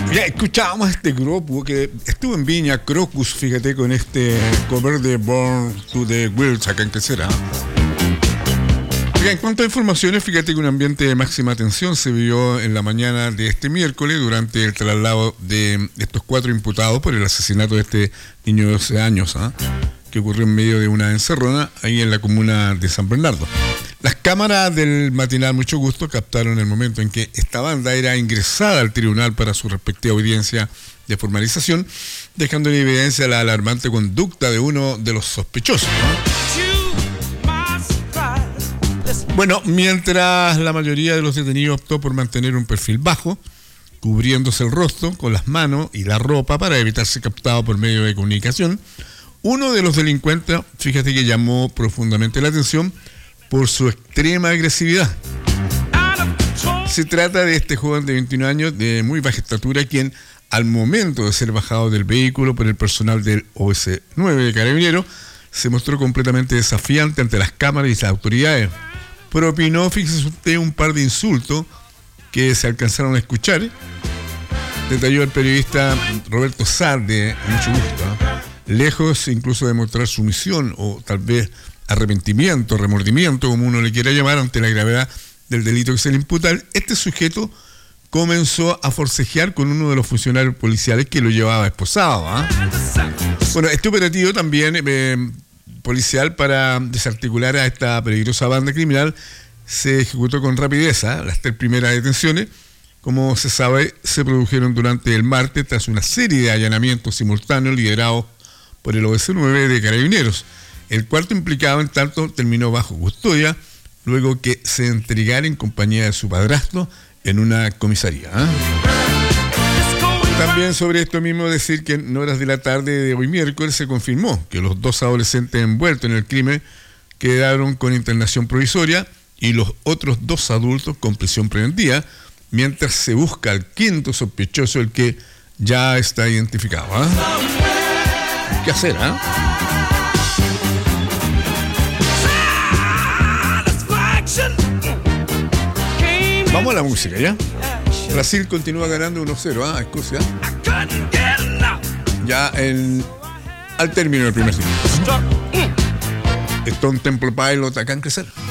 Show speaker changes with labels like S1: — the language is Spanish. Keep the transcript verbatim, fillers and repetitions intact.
S1: Ya escuchábamos a este grupo que estuvo en Viña, Crocus, fíjate, con este cover de Born to the Wheels, acá en qué será. Ya, en cuanto a informaciones, fíjate que un ambiente de máxima tensión se vivió en la mañana de este miércoles durante el traslado de estos cuatro imputados por el asesinato de este niño de doce años, ¿eh? que ocurrió en medio de una encerrona ahí en la comuna de San Bernardo. Las cámaras del matinal Mucho Gusto captaron el momento en que esta banda era ingresada al tribunal para su respectiva audiencia de formalización, dejando en evidencia la alarmante conducta de uno de los sospechosos, ¿no? Bueno, mientras la mayoría de los detenidos optó por mantener un perfil bajo, cubriéndose el rostro con las manos y la ropa para evitar ser captado por medio de comunicación, uno de los delincuentes, fíjate que llamó profundamente la atención por su extrema agresividad. Se trata de este joven de veintiún años de muy baja estatura, quien al momento de ser bajado del vehículo por el personal del O S nueve de Carabineros se mostró completamente desafiante ante las cámaras y las autoridades. Propinó, fíjese usted, un par de insultos que se alcanzaron a escuchar. Detalló el periodista Roberto Sá de Mucho Gusto, ¿eh? Lejos incluso de mostrar sumisión o tal vez arrepentimiento, remordimiento, como uno le quiera llamar, ante la gravedad del delito que se le imputa, este sujeto comenzó a forcejear con uno de los funcionarios policiales que lo llevaba esposado, ¿eh? Bueno, este operativo también eh, policial para desarticular a esta peligrosa banda criminal se ejecutó con rapidez, ¿eh? Las tres primeras detenciones, como se sabe, se produjeron durante el martes tras una serie de allanamientos simultáneos liderados por el O S nueve de Carabineros. El cuarto implicado, en tanto, terminó bajo custodia luego que se entregara en compañía de su padrastro en una comisaría, ¿eh? También sobre esto mismo decir que en horas de la tarde de hoy miércoles se confirmó que los dos adolescentes envueltos en el crimen quedaron con internación provisoria y los otros dos adultos con prisión preventiva, mientras se busca al quinto sospechoso, el que ya está identificado, ¿eh? ¿Qué hacer, ah? ¿eh? Vamos a la música, ¿ya? Brasil continúa ganando uno cero a ¿eh? Escocia. Ya en, al término del primer tiempo. Stone Temple Pilots acá en Crecer.